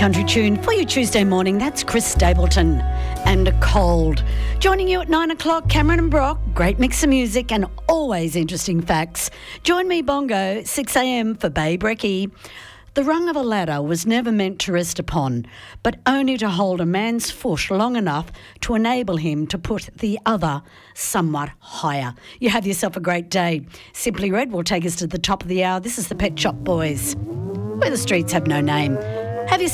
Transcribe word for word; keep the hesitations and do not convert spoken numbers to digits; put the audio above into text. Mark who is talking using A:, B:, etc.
A: country tune for your Tuesday morning. That's Chris Stapleton and A Cold. Joining you at nine o'clock, Cameron and Brock. Great mix of music and always interesting facts. Join me, Bongo, six a.m. for Babe Recce. The rung of a ladder was never meant to rest upon, but only to hold a man's foot long enough to enable him to put the other somewhat higher. You have yourself a great day. Simply Red will take us to the top of the hour. This is the Pet Shop Boys, where the streets have no name. Have yourself